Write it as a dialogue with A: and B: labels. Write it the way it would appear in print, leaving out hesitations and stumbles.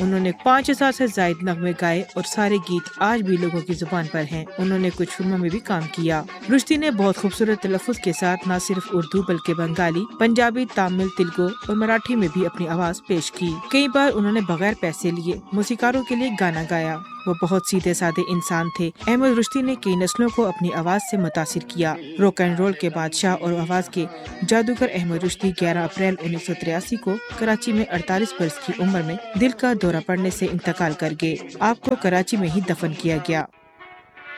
A: उन्होंने 5,000 से ज्यादा नगमे गाए और सारे गीत आज भी लोगों की जुबान पर हैं। उन्होंने कुछ फिल्मों में भी काम किया। रुश्दी ने बहुत खूबसूरत तलफ़्फ़ुज़ के साथ न सिर्फ उर्दू बल्कि बंगाली, पंजाबी, तमिल, तेलुगु और मराठी में भी अपनी आवाज पेश की। कई बार उन्होंने बगैर पैसे लिए मौसीकारों के लिए गाना गाया। वो बहुत सीधे साधे इंसान थे। अहमद रुश्दी ने कई नस्लों को अपनी आवाज से मुतासिर किया। रॉक एंड रोल के बादशाह और आवाज के जादूगर अहमद रुश्दी 11 अप्रैल 1983 को कराची में 48 वर्ष की उम्र में दिल का दौरा पड़ने से इंतकाल कर गए। आपको कराची में ही दफन किया गया।